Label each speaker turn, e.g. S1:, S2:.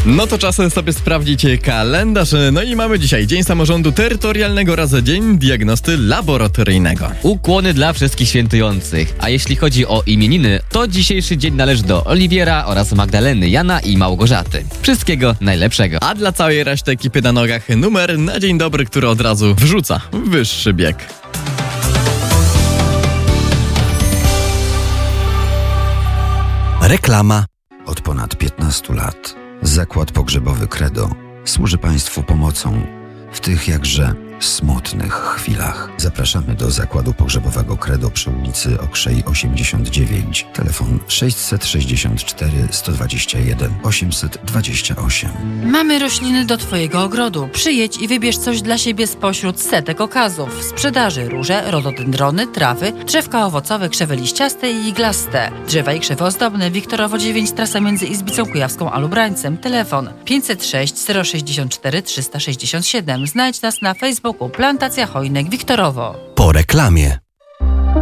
S1: No to czas sobie sprawdzić kalendarz. No i mamy dzisiaj Dzień Samorządu Terytorialnego oraz Dzień Diagnosty Laboratoryjnego.
S2: Ukłony dla wszystkich świętujących. A jeśli chodzi o imieniny, to dzisiejszy dzień należy do Oliwiera oraz Magdaleny, Jana i Małgorzaty. Wszystkiego najlepszego.
S1: A dla całej reszty ekipy na nogach numer na dzień dobry, który od razu wrzuca wyższy bieg.
S3: Reklama. Od ponad 15 lat Zakład Pogrzebowy Credo służy Państwu pomocą w tych jakże smutnych chwilach. Zapraszamy do Zakładu Pogrzebowego Credo przy ulicy Okrzej 89. Telefon 664 121 828.
S4: Mamy rośliny do Twojego ogrodu. Przyjedź i wybierz coś dla siebie spośród setek okazów. W sprzedaży róże, rododendrony, trawy, drzewka owocowe, krzewy liściaste i iglaste. Drzewa i krzewy ozdobne. Wiktorowo 9, trasa między Izbicą Kujawską a Lubrańcem. Telefon 506 064 367. Znajdź nas na Facebooku Plantacja Chojnek Wiktorowo.
S3: Po reklamie.